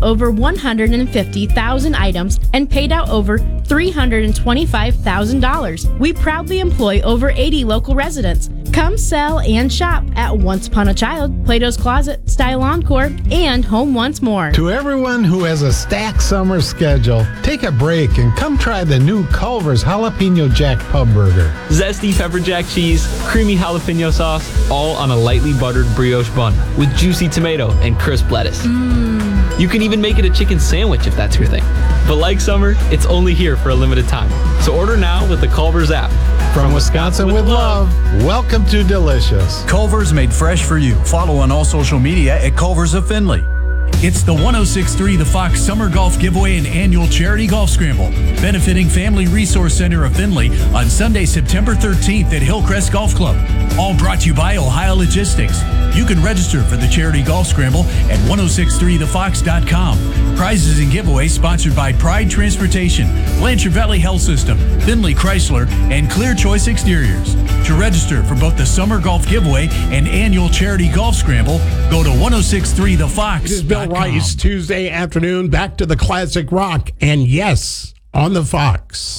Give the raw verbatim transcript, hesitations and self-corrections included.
over one hundred fifty thousand items and paid out over three hundred twenty-five thousand dollars. We proudly employ over eighty local residents. Come sell and shop at Once Upon a Child, Plato's Closet, Style Encore, and Home Once More. To everyone who has a stacked summer schedule, take a break and come try the new Culver's Jalapeno Jack Pub Burger. Zesty pepper jack cheese, creamy jalapeno sauce, all on a lightly buttered brioche bun with juicy tomato and crisp lettuce. Mmm. You can even make it a chicken sandwich if that's your thing. But like summer, it's only here for a limited time. So order now with the Culver's app. From Wisconsin with love, welcome to Delicious. Culver's made fresh for you. Follow on all social media at Culver's of Findlay. It's the one oh six point three The Fox Summer Golf Giveaway and Annual Charity Golf Scramble, benefiting Family Resource Center of Findlay on Sunday, September thirteenth at Hillcrest Golf Club. All brought to you by Ohio Logistics. You can register for the Charity Golf Scramble at ten sixty-three the fox dot com. Prizes and giveaways sponsored by Pride Transportation, Blanchard Valley Health System, Findlay Chrysler, and Clear Choice Exteriors. To register for both the Summer Golf Giveaway and Annual Charity Golf Scramble, go to ten sixty-three the fox dot com. This is Bill Rice, Tuesday afternoon, back to the classic rock, and yes, on the Fox.